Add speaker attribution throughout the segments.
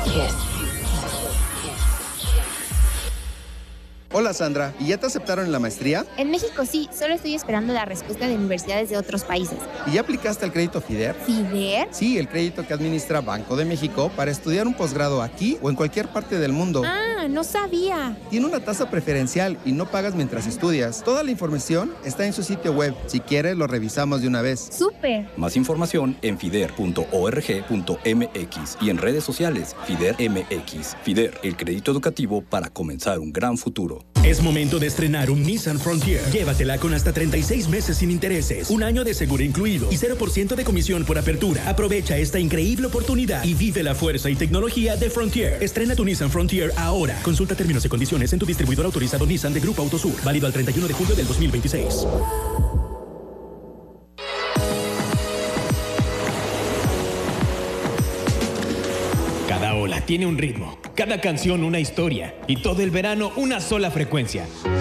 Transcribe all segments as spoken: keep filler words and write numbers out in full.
Speaker 1: Kiss.
Speaker 2: Hola Sandra, ¿y ya te aceptaron en la maestría?
Speaker 3: En México sí, solo estoy esperando la respuesta de universidades de otros países.
Speaker 2: ¿Y ya aplicaste al crédito FIDER?
Speaker 3: ¿FIDER?
Speaker 2: Sí, el crédito que administra Banco de México para estudiar un posgrado aquí o en cualquier parte del mundo.
Speaker 3: Ah, no sabía.
Speaker 2: Tiene una tasa preferencial y no pagas mientras estudias. Toda la información está en su sitio web. Si quieres, lo revisamos de una vez.
Speaker 3: ¡Súper!
Speaker 4: Más información en fider punto org punto m x y en redes sociales FIDER M X. FIDER, el crédito educativo para comenzar un gran futuro.
Speaker 5: Es momento de estrenar un Nissan Frontier. Llévatela con hasta treinta y seis meses sin intereses, un año de seguro incluido y cero por ciento de comisión por apertura. Aprovecha esta increíble oportunidad y vive la fuerza y tecnología de Frontier. Estrena tu Nissan Frontier ahora. Consulta términos y condiciones en tu distribuidor autorizado Nissan de Grupo Autosur. Válido al treinta y uno de julio del dos mil veintiséis.
Speaker 6: Cada ola tiene un ritmo, cada canción una historia y todo el verano una sola frecuencia.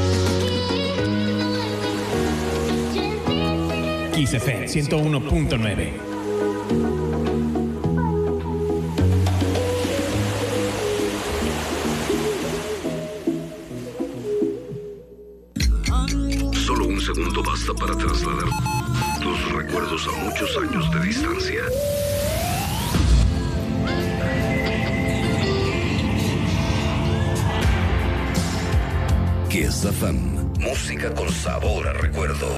Speaker 6: Kiss F M ciento uno punto nueve.
Speaker 7: Solo un segundo basta para trasladar tus recuerdos a muchos años de distancia. Kiss F M. Música con sabor a recuerdo.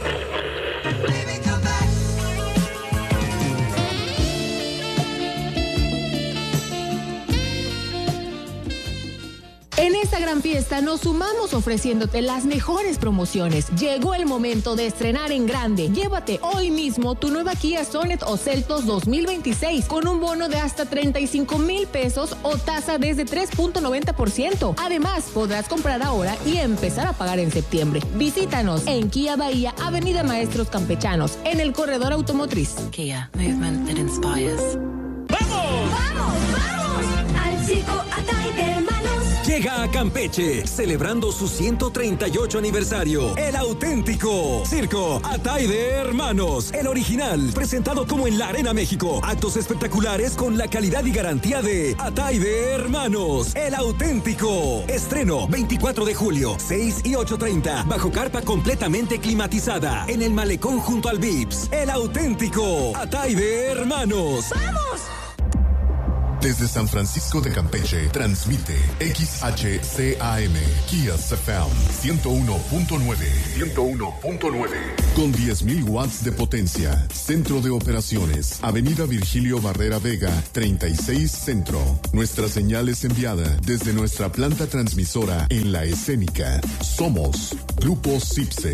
Speaker 8: En esta gran fiesta nos sumamos ofreciéndote las mejores promociones. Llegó el momento de estrenar en grande. Llévate hoy mismo tu nueva Kia Sonet o Seltos dos mil veintiséis con un bono de hasta treinta y cinco mil pesos o tasa desde tres punto noventa por ciento. Además, podrás comprar ahora y empezar a pagar en septiembre. Visítanos en Kia Bahía, Avenida Maestros Campechanos, en el corredor automotriz.
Speaker 1: Kia, movement that inspires.
Speaker 9: ¡Vamos! ¡Vamos, vamos! Al circo Atay de Hermanos.
Speaker 10: Llega a Campeche, celebrando su ciento treinta y ocho aniversario, el auténtico Circo Atay de Hermanos, el original, presentado como en la Arena México. Actos espectaculares con la calidad y garantía de Atay de Hermanos, el auténtico. Estreno veinticuatro de julio, seis y ocho treinta, bajo carpa completamente climatizada, en el malecón junto al Vips. El auténtico Atay de Hermanos.
Speaker 9: ¡Vamos!
Speaker 11: Desde San Francisco de Campeche, transmite X H C A M, Kiss F M, ciento uno punto nueve. ciento uno punto nueve. Con diez mil watts de potencia. Centro de operaciones. Avenida Virgilio Barrera Vega, treinta y seis Centro. Nuestra señal es enviada desde nuestra planta transmisora en La Escénica. Somos Grupo Cipse.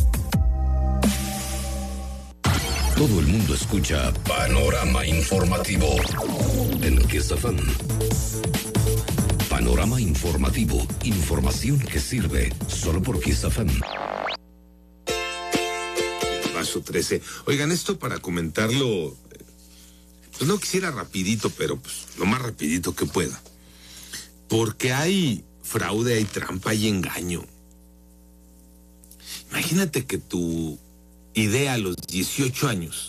Speaker 7: Todo el mundo escucha Panorama Informativo en Kiss F M. Panorama Informativo, información que sirve solo por Kiss F M.
Speaker 12: Paso trece. Oigan, esto para comentarlo, pues no quisiera rapidito, pero pues lo más rapidito que pueda. Porque hay fraude, hay trampa, hay engaño. Imagínate que tu idea a los dieciocho años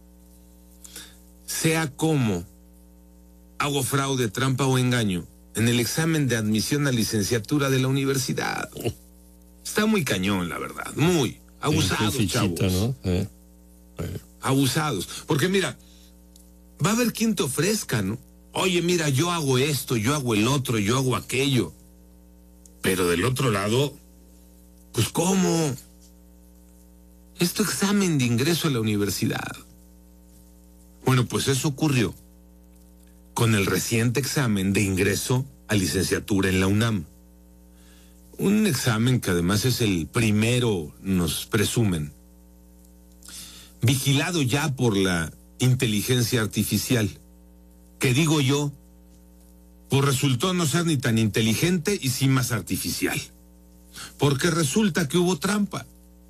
Speaker 12: sea como hago fraude, trampa o engaño en el examen de admisión a licenciatura de la universidad. Está muy cañón, la verdad, muy abusados, sí, chavos, ¿no? Eh, eh. Abusados, porque mira, va a haber quien te ofrezca, ¿no? Oye, mira, yo hago esto, yo hago el otro, yo hago aquello, pero del otro lado, pues ¿cómo? Es tu examen de ingreso a la universidad. Bueno, pues eso ocurrió con el reciente examen de ingreso a licenciatura en la UNAM. Un examen que además es el primero, nos presumen, vigilado ya por la inteligencia artificial, que digo yo, pues resultó no ser ni tan inteligente y sí más artificial. Porque resulta que hubo trampa.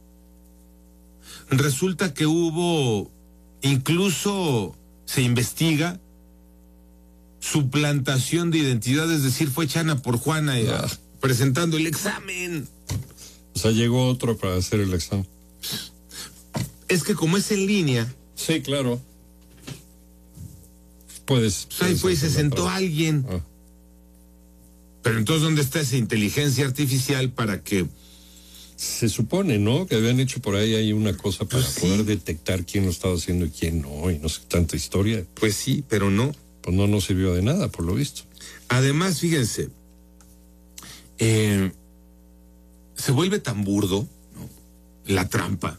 Speaker 12: Resulta que hubo, incluso se investiga, suplantación de identidad, es decir, fue Chana por Juana eh, ah. presentando el examen.
Speaker 13: O sea, llegó otro para hacer el examen.
Speaker 12: Es que como es en línea.
Speaker 13: Sí, claro. Puedes.
Speaker 12: Pues ahí fue y se sentó alguien. Ah. Pero entonces, ¿dónde está esa inteligencia artificial para que...
Speaker 13: Se supone, ¿no? Que habían hecho por ahí, hay una cosa para
Speaker 12: Pues sí.
Speaker 13: poder detectar quién lo estaba haciendo y quién no, y no sé, tanta historia.
Speaker 12: Pues sí, pero no.
Speaker 13: Pues no, no sirvió de nada, por lo visto.
Speaker 12: Además, fíjense, eh, se vuelve tan burdo, ¿no?, la trampa,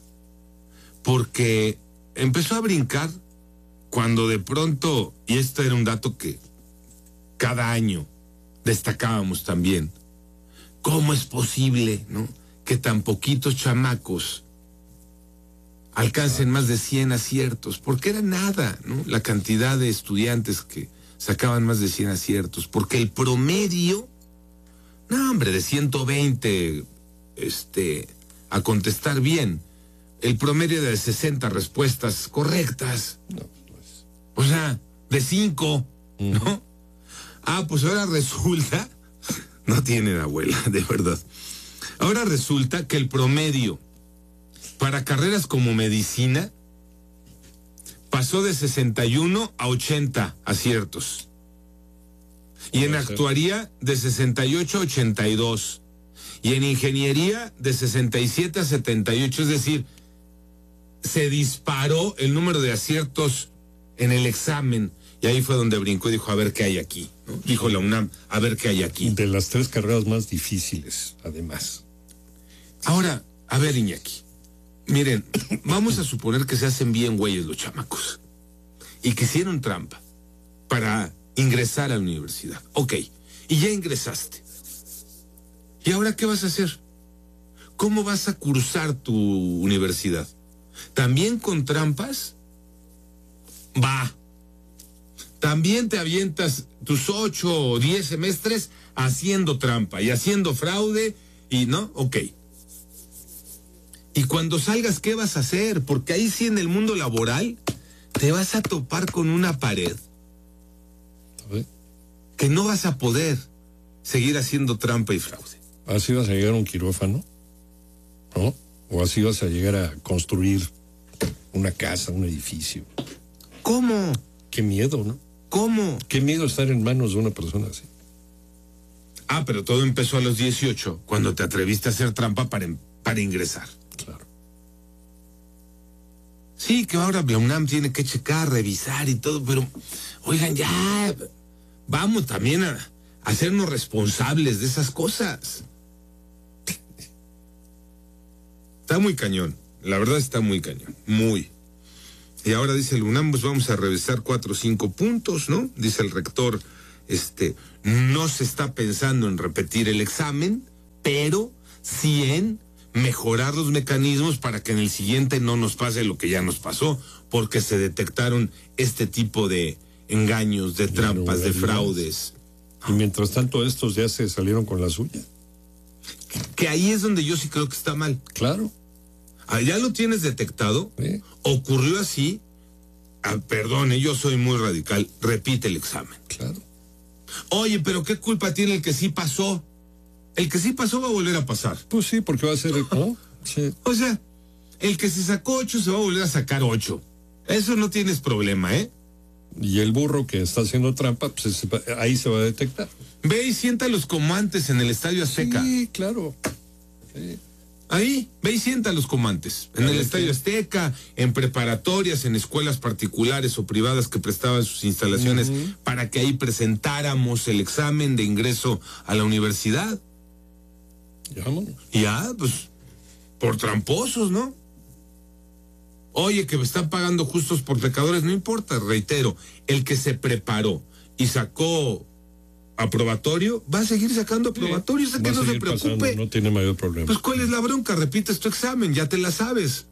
Speaker 12: porque empezó a brincar cuando de pronto, y esto era un dato que cada año destacábamos también, ¿cómo es posible, no?, que tan poquitos chamacos alcancen más de cien aciertos? Porque era nada, ¿no?, la cantidad de estudiantes que sacaban más de cien aciertos, porque el promedio, no hombre, de ciento veinte, este, a contestar bien, el promedio de sesenta respuestas correctas.
Speaker 13: No, pues.
Speaker 12: O sea, de cinco, ¿no? Uh-huh. Ah, pues ahora resulta, no tienen abuela, de verdad. Ahora resulta que el promedio para carreras como medicina pasó de sesenta y uno a ochenta aciertos. Y en actuaría de sesenta y ocho a ochenta y dos. Y en ingeniería de sesenta y siete a setenta y ocho. Es decir, se disparó el número de aciertos en el examen. Y ahí fue donde brincó y dijo, a ver qué hay aquí, ¿no? Dijo la UNAM, a ver qué hay aquí.
Speaker 13: De las tres carreras más difíciles, además.
Speaker 12: Ahora, a ver, Iñaki. Miren, vamos a suponer que se hacen bien güeyes los chamacos y que hicieron trampa para ingresar a la universidad. Ok, y ya ingresaste. ¿Y ahora qué vas a hacer? ¿Cómo vas a cursar tu universidad? ¿También con trampas? Va. ¿También te avientas tus ocho o diez semestres haciendo trampa y haciendo fraude y no? Ok. Y cuando salgas, ¿qué vas a hacer? Porque ahí sí, en el mundo laboral te vas a topar con una pared que no vas a poder seguir haciendo trampa y fraude.
Speaker 13: ¿Así vas a llegar a un quirófano? ¿No? ¿O así vas a llegar a construir una casa, un edificio?
Speaker 12: ¿Cómo?
Speaker 13: Qué miedo, ¿no?
Speaker 12: ¿Cómo?
Speaker 13: Qué miedo estar en manos de una persona así.
Speaker 12: Ah, pero todo empezó a los dieciocho, cuando te atreviste a hacer trampa para, para ingresar.
Speaker 13: Claro.
Speaker 12: Sí, que ahora la UNAM tiene que checar, revisar y todo, pero, oigan, ya, vamos también a, a hacernos responsables de esas cosas. Está muy cañón, la verdad está muy cañón, muy. Y ahora dice el UNAM, pues vamos a revisar cuatro o cinco puntos, ¿no? Dice el rector, este, no se está pensando en repetir el examen, pero sí en mejorar los mecanismos para que en el siguiente no nos pase lo que ya nos pasó, porque se detectaron este tipo de engaños, de trampas, de fraudes.
Speaker 13: Y mientras tanto estos ya se salieron con la suya.
Speaker 12: Que, que ahí es donde yo sí creo que está mal.
Speaker 13: Claro.
Speaker 12: Ah, ya lo tienes detectado,
Speaker 13: sí.
Speaker 12: Ocurrió así, ah, perdone, yo soy muy radical, repite el examen.
Speaker 13: Claro.
Speaker 12: Oye, pero ¿qué culpa tiene el que sí pasó? El que sí pasó va a volver a pasar.
Speaker 13: Pues sí, porque va a ser, ¿no? Sí.
Speaker 12: O sea, el que se sacó ocho se va a volver a sacar ocho. Eso no tienes problema, ¿eh?
Speaker 13: Y el burro que está haciendo trampa, pues ahí se va a detectar.
Speaker 12: Ve y siéntalos como antes en el Estadio Azteca.
Speaker 13: Sí, claro. Sí.
Speaker 12: Ahí, ve y siéntalos como antes. En el Estadio Azteca, en preparatorias, en escuelas particulares o privadas que prestaban sus instalaciones, uh-huh, para que ahí presentáramos el examen de ingreso a la universidad.
Speaker 13: Ya, vámonos.
Speaker 12: Ya, pues, por tramposos, ¿no? Oye, que me están pagando justos por pecadores, no importa, reitero, el que se preparó y sacó aprobatorio, va a seguir sacando aprobatorio, sí, o sea, que no se preocupe.
Speaker 13: Pasando, no tiene mayor problema.
Speaker 12: Pues, ¿cuál es la bronca? Repites tu examen, ya te la sabes.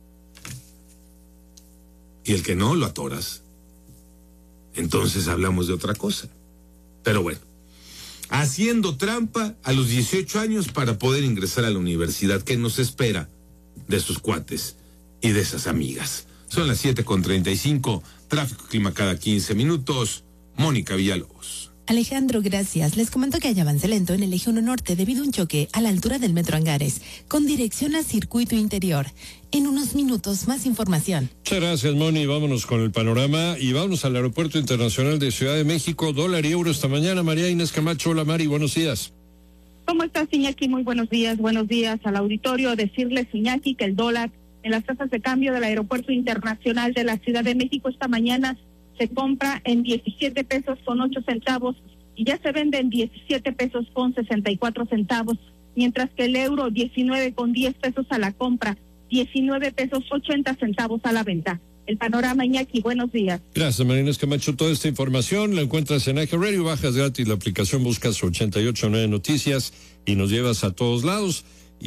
Speaker 12: Y el que no, lo atoras. Entonces hablamos de otra cosa. Pero bueno, haciendo trampa a los dieciocho años para poder ingresar a la universidad, ¿qué nos espera de sus cuates y de esas amigas? Son las siete con treinta y cinco, tráfico clima cada quince minutos. Mónica Villalobos.
Speaker 14: Alejandro, gracias. Les comento que hay avance lento en el eje uno Norte debido a un choque a la altura del Metro Angares, con dirección a circuito interior. En unos minutos, más información.
Speaker 13: Muchas gracias, Moni. Vámonos con el panorama y vámonos al Aeropuerto Internacional de Ciudad de México. Dólar y euro esta mañana. María Inés Camacho. Hola, Mari. Buenos días.
Speaker 15: ¿Cómo estás, Iñaki? Muy buenos días. Buenos días al auditorio. Decirles, Iñaki, que el dólar en las tasas de cambio del Aeropuerto Internacional de la Ciudad de México esta mañana se compra en diecisiete pesos con ocho centavos y ya se vende en diecisiete pesos con sesenta y cuatro centavos, mientras que el euro diecinueve con diez pesos a la compra, diecinueve pesos ochenta centavos a la venta. El panorama, Iñaki, buenos días.
Speaker 13: Gracias, María Inés Camacho. Toda esta información la encuentras en iHeart Radio, bajas gratis la aplicación, buscas ochenta y ocho punto nueve Noticias y nos llevas a todos lados.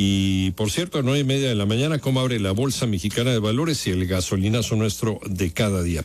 Speaker 13: Y por cierto, a nueve y media de la mañana, cómo abre la Bolsa Mexicana de Valores y el gasolinazo nuestro de cada día.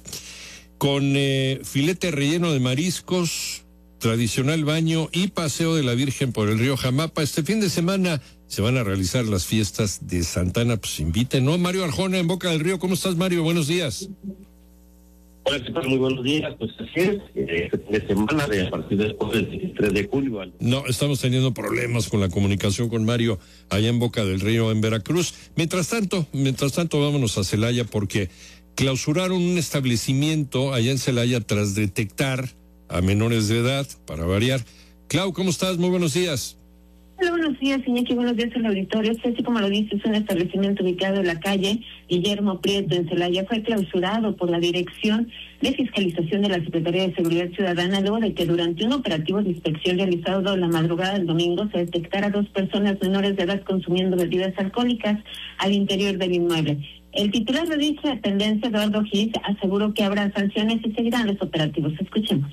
Speaker 13: Con eh, filete relleno de mariscos, tradicional baño y paseo de la Virgen por el río Jamapa. Este fin de semana se van a realizar las fiestas de Santa Ana. Pues inviten, ¿no? Mario Arjona en Boca del Río. ¿Cómo estás, Mario? Buenos días.
Speaker 16: Hola, ¿qué tal? Muy buenos días. Pues así es, eh, este fin de semana, de, a partir del veintitrés de julio. Al...
Speaker 13: No, estamos teniendo problemas con la comunicación con Mario allá en Boca del Río, en Veracruz. Mientras tanto, mientras tanto, vámonos a Celaya porque clausuraron un establecimiento allá en Celaya tras detectar a menores de edad, para variar. Clau, ¿cómo estás? Muy buenos días.
Speaker 17: Hola, buenos días, Iñaki. Buenos días al auditorio. Así como lo dices, es un establecimiento ubicado en la calle Guillermo Prieto, en Celaya. Fue clausurado por la Dirección de Fiscalización de la Secretaría de Seguridad Ciudadana, luego de que durante un operativo de inspección realizado la madrugada del domingo se detectara a dos personas menores de edad consumiendo bebidas alcohólicas al interior del inmueble. El titular de dicha dependencia, Eduardo Gis, aseguró que habrá sanciones y seguirán los operativos. Escuchemos.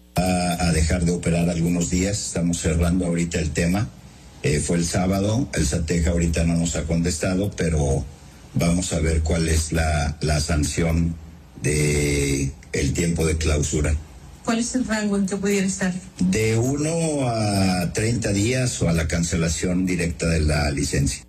Speaker 18: A, a dejar de operar algunos días, estamos cerrando ahorita el tema. Eh, fue el sábado, el SATEJ ahorita no nos ha contestado, pero vamos a ver cuál es la, la sanción de el tiempo de clausura.
Speaker 19: ¿Cuál es el rango en que pudiera estar?
Speaker 18: De uno a treinta días o a la cancelación directa de la licencia.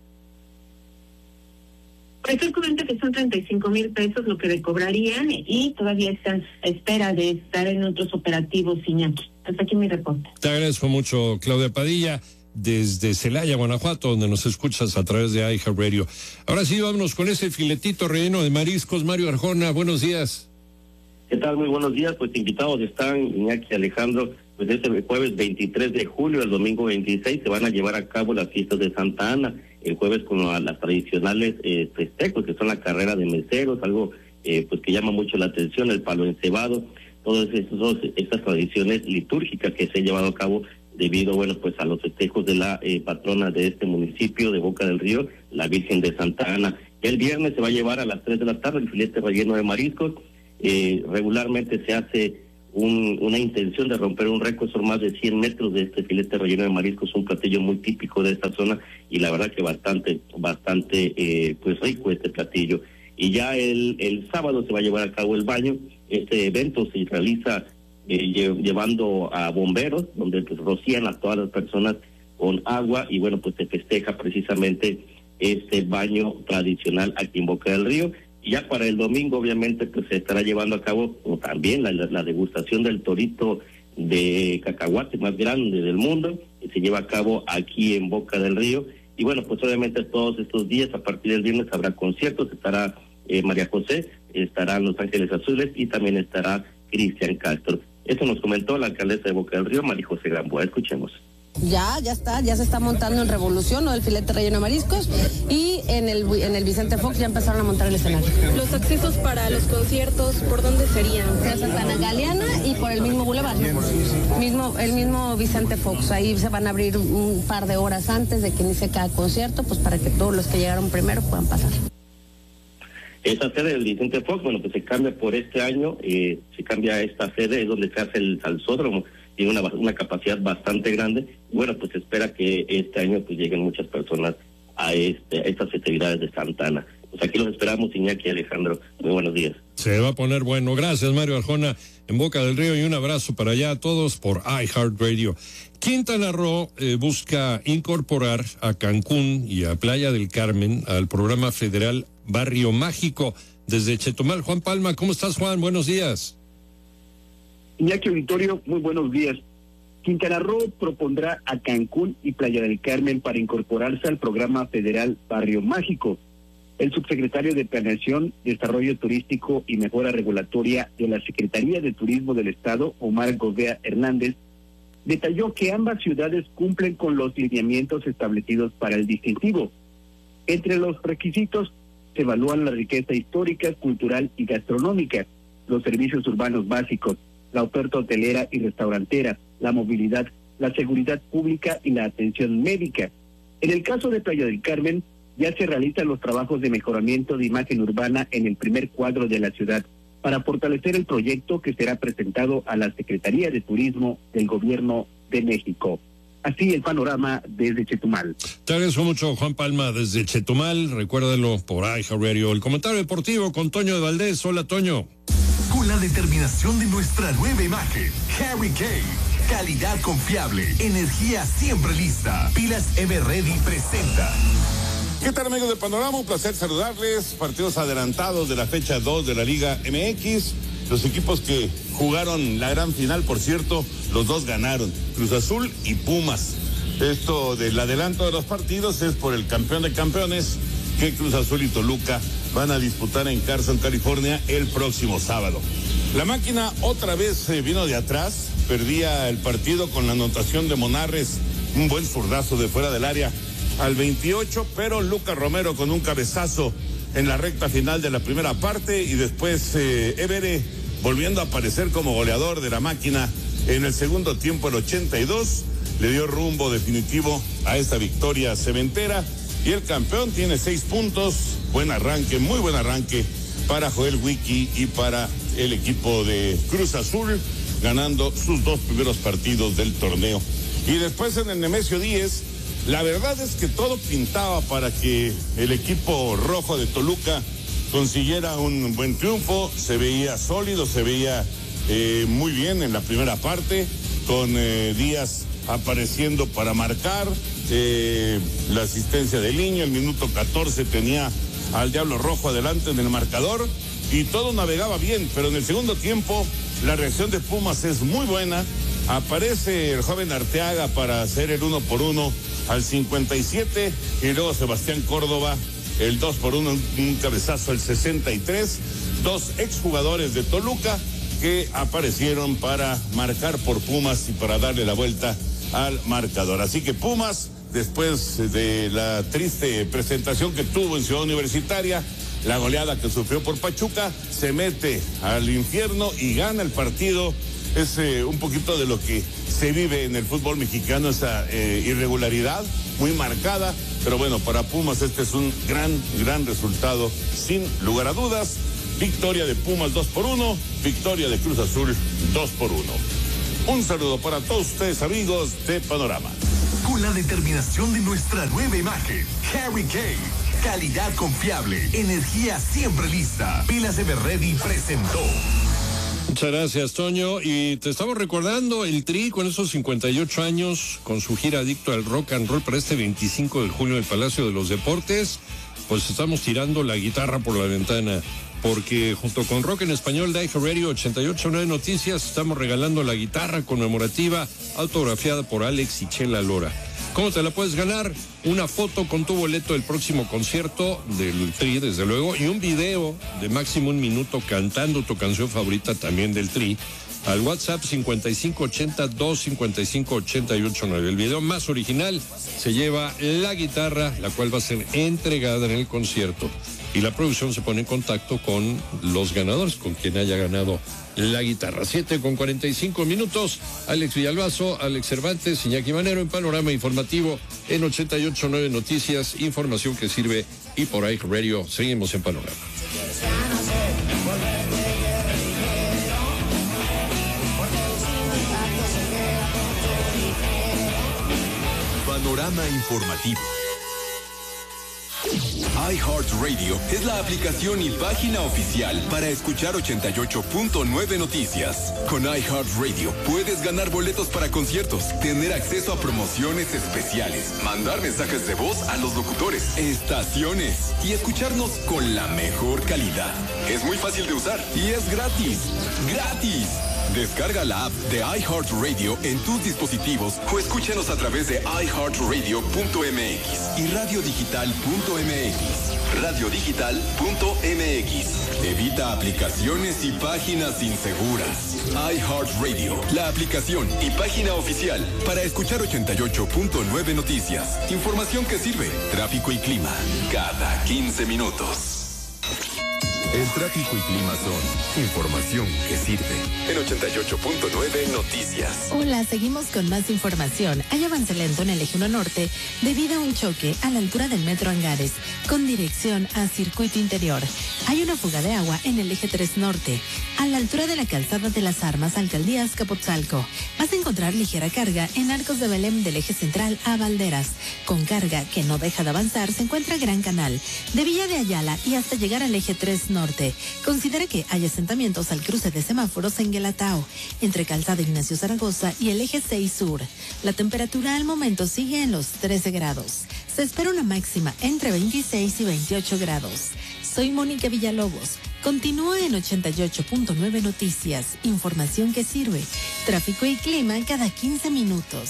Speaker 17: Rector comenta que son treinta y cinco mil pesos lo que le cobrarían y todavía están a espera de estar en otros operativos, Iñaki. Hasta aquí mi reporte.
Speaker 13: Te agradezco mucho, Claudia Padilla, desde Celaya, Guanajuato, donde nos escuchas a través de iHeart Radio. Ahora sí, vámonos con ese filetito relleno de mariscos. Mario Arjona, buenos días.
Speaker 16: ¿Qué tal? Muy buenos días. Pues invitados están Iñaki y Alejandro. Pues este jueves veintitrés de julio, el domingo veintiséis, se van a llevar a cabo las fiestas de Santa Ana. El jueves con las tradicionales eh, festejos, que son la carrera de meseros, algo eh, pues que llama mucho la atención, el palo encebado, todas esos, estas tradiciones litúrgicas que se han llevado a cabo debido, bueno, pues a los festejos de la eh, patrona de este municipio de Boca del Río, la Virgen de Santa Ana. El viernes se va a llevar a las tres de la tarde el filete relleno de mariscos. Eh, regularmente se hace un, una intención de romper un récord, son más de cien metros de este filete relleno de mariscos, un platillo muy típico de esta zona y la verdad que bastante, bastante eh, pues rico este platillo. Y ya el, el sábado se va a llevar a cabo el baño. Este evento se realiza eh, lle, llevando a bomberos, donde pues rocían a todas las personas con agua y bueno, pues se festeja precisamente este baño tradicional aquí en Boca del Río. Y ya para el domingo, obviamente, pues se estará llevando a cabo o también la, la, la degustación del torito de cacahuate más grande del mundo, que se lleva a cabo aquí en Boca del Río. Y bueno, pues obviamente todos estos días, a partir del viernes, habrá conciertos, estará eh, María José, estarán Los Ángeles Azules y también estará Cristian Castro. Eso nos comentó la alcaldesa de Boca del Río, María José Gamboa. Escuchemos.
Speaker 20: Ya, ya está, ya se está montando en Revolución, ¿no? El filete relleno de mariscos y en el en el Vicente Fox ya empezaron a montar el escenario.
Speaker 21: Los accesos para los conciertos, ¿por dónde serían?
Speaker 20: Por Santa Ana Galeana y por el mismo Boulevard. Mismo, el mismo Vicente Fox. Ahí se van a abrir un par de horas antes de que inicie cada concierto, pues para que todos los que llegaron primero puedan pasar.
Speaker 16: Esta sede del Vicente Fox, bueno, pues se cambia por este año, eh, se cambia esta sede, es donde se hace el salsódromo. Tiene una, una capacidad bastante grande. Bueno, pues se espera que este año pues lleguen muchas personas a, este, a estas festividades de Santa Ana. Pues aquí los esperamos, Iñaki y Alejandro. Muy buenos días.
Speaker 13: Se va a poner bueno. Gracias, Mario Arjona, en Boca del Río, y un abrazo para allá a todos por iHeart Radio. Quintana Roo eh, busca incorporar a Cancún y a Playa del Carmen al programa federal Barrio Mágico. Desde Chetumal, Juan Palma. ¿Cómo estás, Juan? Buenos días.
Speaker 22: Iñaki Auditorio, muy buenos días.
Speaker 2: Quintana Roo propondrá a Cancún y Playa del Carmen para incorporarse al programa federal Barrio Mágico. El subsecretario de Planeación, Desarrollo Turístico y Mejora Regulatoria de la Secretaría de Turismo del Estado, Omar Govea Hernández, detalló que ambas ciudades cumplen con los lineamientos establecidos para el distintivo. Entre los requisitos se evalúan la riqueza histórica, cultural y gastronómica, los servicios urbanos básicos, la oferta hotelera y restaurantera, la movilidad, la seguridad pública y la atención médica. En el caso de Playa del Carmen, ya se realizan los trabajos de mejoramiento de imagen urbana en el primer cuadro de la ciudad para fortalecer el proyecto que será presentado a la Secretaría de Turismo del Gobierno de México. Así el panorama desde Chetumal.
Speaker 13: Te agradezco mucho, Juan Palma, desde Chetumal. Recuérdalo por iHeartRadio. El comentario deportivo con Toño de Valdés. Hola, Toño.
Speaker 22: Con la determinación de nuestra nueva imagen, Harry Kane. Calidad confiable, energía siempre lista. Pilas Everready presenta.
Speaker 23: ¿Qué tal, amigos de Panorama? Un placer saludarles. Partidos adelantados de la fecha dos de la Liga M X. Los equipos que jugaron la gran final, por cierto, los dos ganaron, Cruz Azul y Pumas. Esto del adelanto de los partidos es por el campeón de campeones, que Cruz Azul y Toluca van a disputar en Carson, California, el próximo sábado. La máquina otra vez eh, vino de atrás, perdía el partido con la anotación de Monarres, un buen zurdazo de fuera del área al veintiocho, pero Lucas Romero con un cabezazo en la recta final de la primera parte y después eh, Evere volviendo a aparecer como goleador de la máquina en el segundo tiempo, el ochenta y dos, le dio rumbo definitivo a esta victoria cementera y el campeón tiene seis puntos, buen arranque, muy buen arranque para Joel Wiki y para el equipo de Cruz Azul, ganando sus dos primeros partidos del torneo. Y después en el Nemesio diez, la verdad es que todo pintaba para que el equipo rojo de Toluca consiguiera un buen triunfo, se veía sólido, se veía eh, muy bien en la primera parte, con eh, Díaz apareciendo para marcar, eh, la asistencia de Liño, el minuto catorce tenía al Diablo Rojo adelante en el marcador y todo navegaba bien, pero en el segundo tiempo la reacción de Pumas es muy buena, aparece el joven Arteaga para hacer el uno por uno al cincuenta y siete y luego Sebastián Córdoba el dos por uno, un cabezazo al sesenta y tres, dos exjugadores de Toluca que aparecieron para marcar por Pumas y para darle la vuelta al marcador. Así que Pumas, después de la triste presentación que tuvo en Ciudad Universitaria, la goleada que sufrió por Pachuca, se mete al infierno y gana el partido. Es eh, un poquito de lo que se vive en el fútbol mexicano, esa eh, irregularidad muy marcada, pero bueno, para Pumas este es un gran, gran resultado, sin lugar a dudas. Victoria de Pumas dos por uno, victoria de Cruz Azul dos por uno. Un saludo para todos ustedes, amigos de Panorama.
Speaker 22: Con la determinación de nuestra nueva imagen, Harry Kane. Calidad confiable, energía siempre lista. Pilas Everready presentó.
Speaker 13: Muchas gracias, Toño. Y te estamos recordando el Tri con esos cincuenta y ocho años, con su gira Adicto al Rock and Roll para este veinticinco de julio en el Palacio de los Deportes. Pues estamos tirando la guitarra por la ventana, porque junto con Rock en Español de iHeartRadio ochenta y ocho punto nueve Noticias estamos regalando la guitarra conmemorativa autografiada por Alex y Chela Lora. ¿Cómo te la puedes ganar? Una foto con tu boleto del próximo concierto del Tri, desde luego, y un video de máximo un minuto cantando tu canción favorita también del Tri al WhatsApp cincuenta y cinco ochenta, dos cincuenta y cinco ochenta y ocho nueve. El video más original se lleva la guitarra, la cual va a ser entregada en el concierto. Y la producción se pone en contacto con los ganadores, con quien haya ganado la guitarra. siete con cuarenta y cinco minutos. Alex Villalbazo, Alex Cervantes, Iñaki Manero en Panorama Informativo en ochenta y ocho punto nueve Noticias. Información que sirve y por ahí Radio. Seguimos en Panorama.
Speaker 24: Panorama Informativo. iHeartRadio es la aplicación y página oficial para escuchar ochenta y ocho punto nueve Noticias. Con iHeartRadio puedes ganar boletos para conciertos, tener acceso a promociones especiales, mandar mensajes de voz a los locutores, estaciones y escucharnos con la mejor calidad. Es muy fácil de usar y es gratis. ¡Gratis! Descarga la app de iHeartRadio en tus dispositivos o escúchanos a través de i heart radio punto m x y radio digital punto m x. radio digital punto m x. Evita aplicaciones y páginas inseguras. iHeartRadio, la aplicación y página oficial para escuchar ochenta y ocho punto nueve noticias. Información que sirve. Tráfico y clima cada quince minutos. El tráfico y clima son información que sirve. En ochenta y ocho punto nueve Noticias.
Speaker 14: Hola, seguimos con más información. Hay avance lento en el eje uno Norte debido a un choque a la altura del Metro Angares con dirección a Circuito Interior. Hay una fuga de agua en el eje tres Norte a la altura de la Calzada de las Armas, Alcaldía Azcapotzalco. Vas a encontrar ligera carga en Arcos de Belém del eje central a Valderas. Con carga que no deja de avanzar se encuentra Gran Canal de Villa de Ayala y hasta llegar al eje tres Norte. Considera que hay asentamientos al cruce de semáforos en Guelatao, entre Calzada Ignacio Zaragoza y el eje seis Sur. La temperatura al momento sigue en los trece grados. Se espera una máxima entre veintiséis y veintiocho grados. Soy Mónica Villalobos. Continúa en ochenta y ocho punto nueve Noticias. Información que sirve. Tráfico y clima cada quince minutos.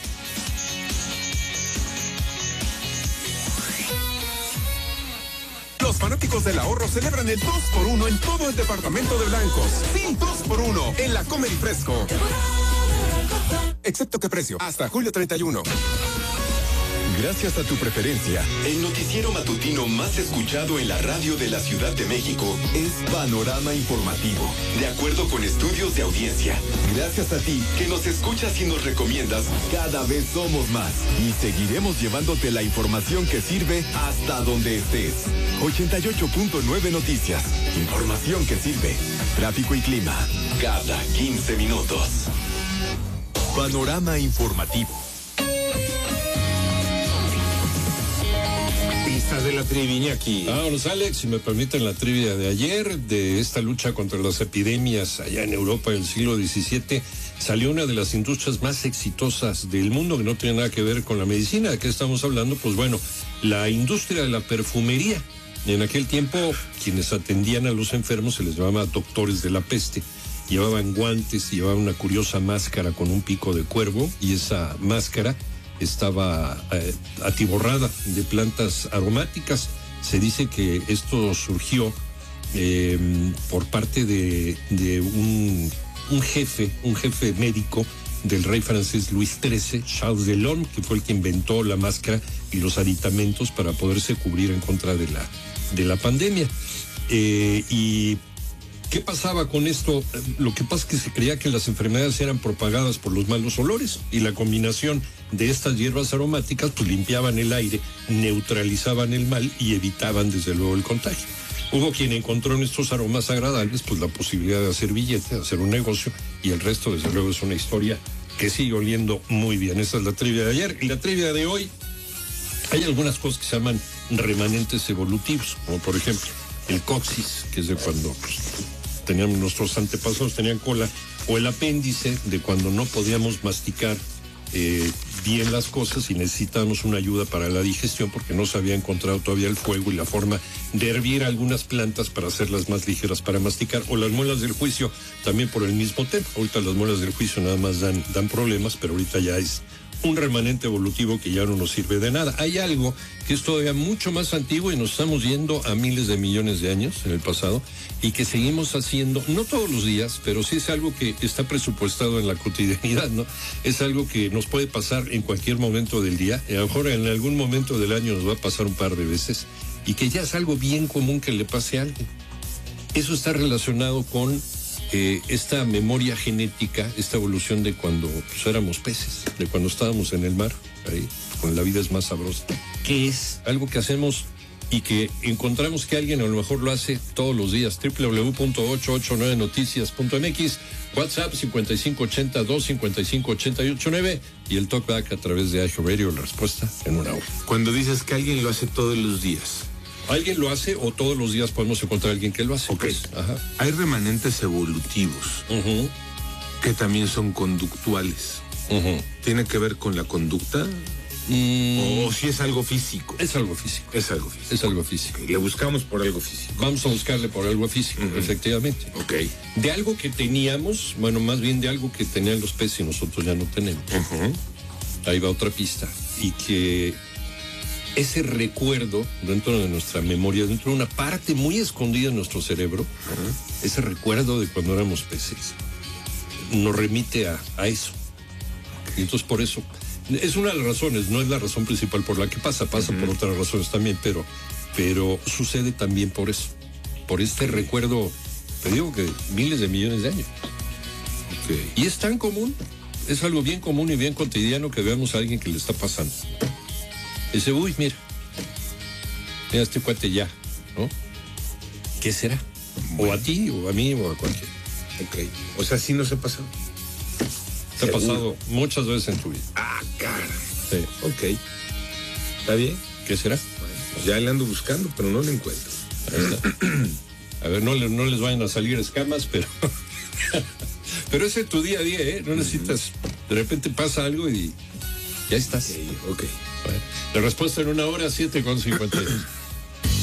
Speaker 3: Los fanáticos del ahorro celebran el dos por uno en todo el departamento de Blancos. Sí, dos por uno en la Comer y Fresco. Excepto que precio, hasta julio treinta y uno.
Speaker 24: Gracias a tu preferencia, el noticiero matutino más escuchado en la radio de la Ciudad de México es Panorama Informativo, de acuerdo con estudios de audiencia. Gracias a ti, que nos escuchas y nos recomiendas, cada vez somos más y seguiremos llevándote la información que sirve hasta donde estés. ochenta y ocho punto nueve Noticias, información que sirve. Tráfico y clima, cada quince minutos. Panorama Informativo.
Speaker 13: De la trivia aquí. Vámonos, Alex, si me permiten la trivia de ayer, de esta lucha contra las epidemias allá en Europa del siglo diecisiete, salió una de las industrias más exitosas del mundo, que no tiene nada que ver con la medicina. ¿De qué estamos hablando? Pues bueno, la industria de la perfumería. En aquel tiempo, quienes atendían a los enfermos se les llamaba doctores de la peste. Llevaban guantes, llevaban una curiosa máscara con un pico de cuervo, y esa máscara estaba eh, atiborrada de plantas aromáticas. Se dice que esto surgió eh, por parte de, de un, un jefe, un jefe médico del rey francés Luis trece, Charles Delorme, que fue el que inventó la máscara y los aditamentos para poderse cubrir en contra de la, de la pandemia. Eh, y ¿qué pasaba con esto? Lo que pasa es que se creía que las enfermedades eran propagadas por los malos olores, y la combinación de estas hierbas aromáticas pues limpiaban el aire, neutralizaban el mal y evitaban desde luego el contagio. Hubo quien encontró en estos aromas agradables pues la posibilidad de hacer billete, de hacer un negocio, y el resto desde luego es una historia que sigue oliendo muy bien. Esa es la trivia de ayer. Y la trivia de hoy, hay algunas cosas que se llaman remanentes evolutivos, como por ejemplo el coxis, que es de cuando pues, teníamos, nuestros antepasados tenían cola, o el apéndice, de cuando no podíamos masticar eh, bien las cosas y necesitábamos una ayuda para la digestión porque no se había encontrado todavía el fuego y la forma de hervir algunas plantas para hacerlas más ligeras para masticar, o las muelas del juicio, también por el mismo tema. Ahorita las muelas del juicio nada más dan, dan problemas, pero ahorita ya es un remanente evolutivo que ya no nos sirve de nada. Hay algo que es todavía mucho más antiguo y nos estamos yendo a miles de millones de años en el pasado, y que seguimos haciendo, no todos los días, pero sí es algo que está presupuestado en la cotidianidad, ¿no? Es algo que nos puede pasar en cualquier momento del día, y a lo mejor en algún momento del año nos va a pasar un par de veces, y que ya es algo bien común que le pase a alguien. Eso está relacionado con Eh, esta memoria genética, esta evolución de cuando pues, éramos peces, de cuando estábamos en el mar, ahí, con la vida es más sabrosa, que es algo que hacemos y que encontramos que alguien a lo mejor lo hace todos los días. doble u doble u doble u punto ochocientos ochenta y nueve noticias punto m x, WhatsApp cincuenta y cinco ochenta dos cincuenta y cinco ochenta y ocho nueve, y el talkback a través de iHeartRadio, la respuesta en una hora.
Speaker 12: Cuando dices que alguien lo hace todos los días,
Speaker 13: ¿alguien lo hace o todos los días podemos encontrar a alguien que lo hace?
Speaker 12: Ok.
Speaker 13: Pues, ajá.
Speaker 12: Hay remanentes evolutivos
Speaker 13: uh-huh.
Speaker 12: que también son conductuales.
Speaker 13: Uh-huh.
Speaker 12: ¿Tiene que ver con la conducta? Mm, o si es algo físico.
Speaker 13: Es algo físico.
Speaker 12: Es algo físico.
Speaker 13: Es algo físico.
Speaker 12: Okay, le buscamos por algo físico.
Speaker 13: Vamos a buscarle por algo físico, uh-huh. efectivamente.
Speaker 12: Ok.
Speaker 13: De algo que teníamos, bueno, más bien de algo que tenían los peces y nosotros ya no tenemos.
Speaker 12: Uh-huh.
Speaker 13: Ahí va otra pista. Y que ese recuerdo dentro de nuestra memoria, dentro de una parte muy escondida en nuestro cerebro, uh-huh. ese recuerdo de cuando éramos peces, nos remite a, a eso. Y entonces por eso, es una de las razones, no es la razón principal por la que pasa, pasa uh-huh. por otras razones también, pero, pero sucede también por eso, por este recuerdo, te digo que miles de millones de años.
Speaker 12: Okay.
Speaker 13: Y es tan común, es algo bien común y bien cotidiano que veamos a alguien que le está pasando. Dice, uy, mira, mira este cuate ya, ¿no? ¿Qué será? Bueno. O a ti, o a mí, o a cualquiera.
Speaker 12: Ok, o sea, sí nos ha pasado.
Speaker 13: Te ha pasado muchas veces en tu vida.
Speaker 12: Ah, cara.
Speaker 13: Sí.
Speaker 12: Ok. ¿Está bien?
Speaker 13: ¿Qué será?
Speaker 12: Bueno, pues ya le ando buscando, pero no lo encuentro.
Speaker 13: Ahí está. A ver, no, no les vayan a salir escamas, pero... pero ese es tu día a día, ¿eh? No necesitas... De repente pasa algo y ya estás.
Speaker 12: Ok, ok.
Speaker 13: Bueno, la respuesta en una hora, siete con cincuenta y dos.